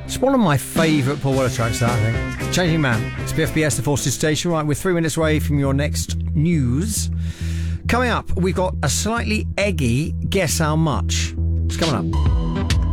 It's one of my favourite Paul Weller tracks, that, I think. Changing Man. It's BFBS, the Forces Station. Right, we're 3 minutes away from your next news. Coming up, we've got a slightly eggy Guess How Much. It's coming up.